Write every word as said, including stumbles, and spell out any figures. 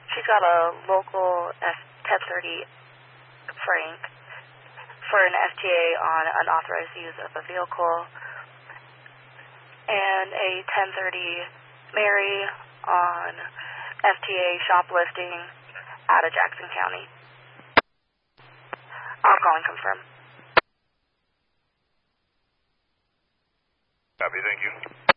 She's got a local ten thirty Frank for an F T A on unauthorized use of a vehicle, and a ten thirty Mary on F T A shoplifting out of Jackson County. I'll call and confirm. Copy, thank you.